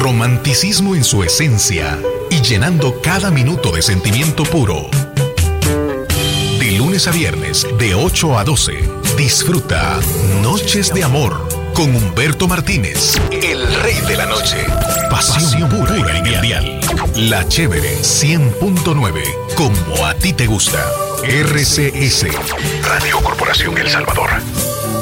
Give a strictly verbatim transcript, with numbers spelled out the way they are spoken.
romanticismo en su esencia y llenando cada minuto de sentimiento puro. De lunes a viernes, de ocho a doce, disfruta Noches de Amor con Humberto Martínez, el rey de la noche. Pasión, Pasión pura, pura en el dial. La Chévere cien punto nueve, como a ti te gusta. R C S, Radio Corporación El Salvador.